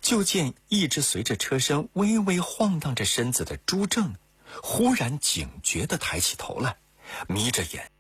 就见一直随着车声微微晃荡着身子的朱正，忽然警觉地抬起头来，眯着眼